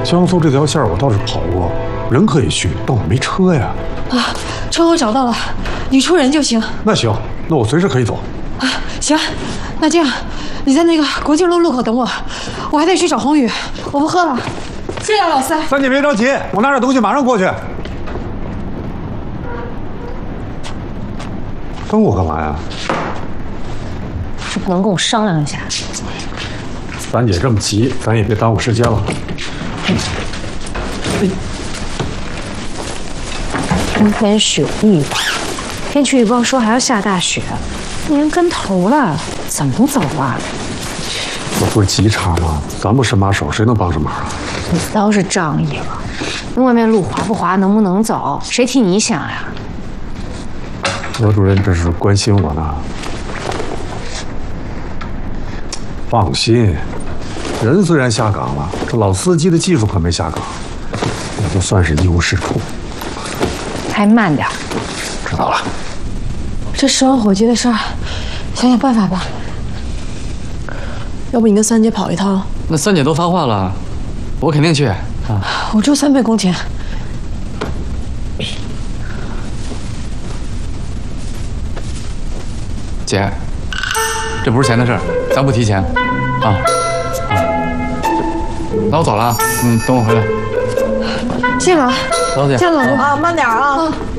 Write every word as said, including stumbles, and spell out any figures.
江苏这条线我倒是跑过，人可以去，但我没车呀。 啊，车我找到了，你出人就行。 那行，那我随时可以走。 啊，行，那这样，你在那个国庆路路口等我，我还得去找宏宇，我不喝了。谢谢老三。 三姐别着急，我拿点东西马上过去。等我干嘛呀？ 是不能跟我商量一下？ 三姐这么急，咱也别耽误时间了。 今天雪地，天气预报说还要下大雪，连跟头了，怎么走啊？ 这不是急茬吗？咱不伸把手，谁能帮上忙啊？ 你倒是仗义了，那外面路滑不滑，能不能走，谁替你想呀？ 罗主任这是关心我呢。放心，人虽然下岗了，这老司机的技术可没下岗，也就算是一无是处。 开慢点。 知道了。 这十万火急的事儿，想想办法吧。 要不你跟三姐跑一趟？ 那三姐都发话了，我肯定去啊！ 我出三倍工钱。 姐，这不是钱的事儿，咱不提钱，啊。那我走了，嗯，等我回来。 谢了， 走姐， 谢了， 啊，慢点啊。嗯